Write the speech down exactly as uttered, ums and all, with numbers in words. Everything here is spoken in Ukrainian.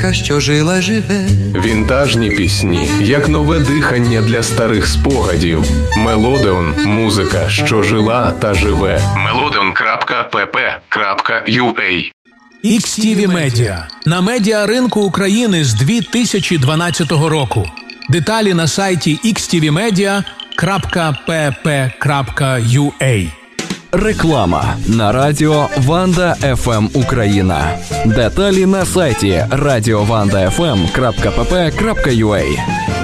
казка, що жила, живе. Вінтажні пісні, як нове дихання для старих спогадів. Мелодеон – музика, що жила та живе. мелодеон крапка пе пе крапка ю а. ікс ті ві Media. На медіаринку України з дві тисячі дванадцятого року. Деталі на сайті ікс ті ві медіа крапка пе пе крапка ю а. Реклама на радіо Ванда еф ем Україна. Деталі на сайті радіованда еф ем крапка пе пе крапка ю а.